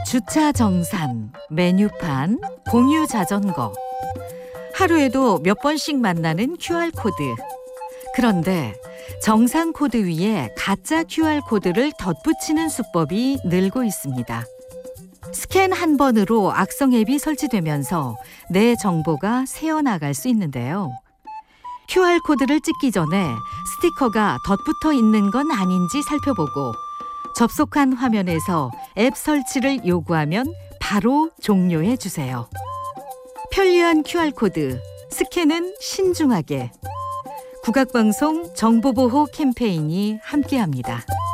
주차 정산, 메뉴판, 공유 자전거. 하루에도 몇 번씩 만나는 QR코드. 그런데 정상 코드 위에 가짜 QR코드를 덧붙이는 수법이 늘고 있습니다. 스캔 한 번으로 악성 앱이 설치되면서 내 정보가 새어나갈 수 있는데요. QR코드를 찍기 전에 스티커가 덧붙어 있는 건 아닌지 살펴보고 접속한 화면에서 앱 설치를 요구하면 바로 종료해 주세요. 편리한 QR코드, 스캔은 신중하게. 국악방송 정보보호 캠페인이 함께합니다.